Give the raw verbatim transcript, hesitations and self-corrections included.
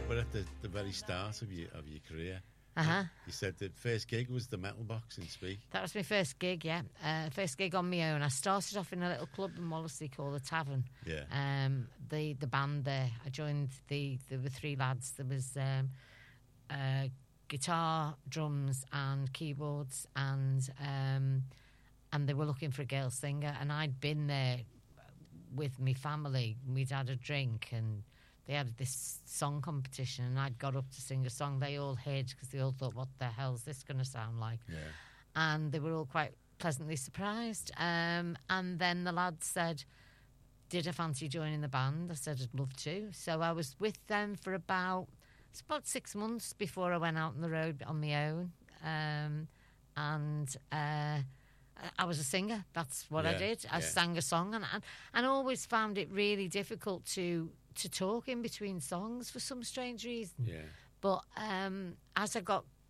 we're at the, the very start of your of your career. Uh-huh. You said the first gig was the Metal Box in Speke. That was my first gig, yeah. Uh, first gig on my own. I started off in a little club in Wallasey called the Tavern. Yeah. Um, the the band there. I joined the there were three lads. There was um, uh, guitar, drums, and keyboards, and um, and they were looking for a girl singer. And I'd been there with my family. We'd had a drink and they had this song competition, and I'd got up to sing a song. They all hid because they all thought, what the hell's this going to sound like? Yeah. And they were all quite pleasantly surprised. Um, and then the lads said, did I fancy joining the band? I said, I'd love to. So I was with them for about, it's about six months before I went out on the road on my own. Um, and uh, I was a singer. That's what Yeah, I did. I yeah. sang a song, and, and, and always found it really difficult to to talk in between songs for some strange reason. Yeah. But um, as I got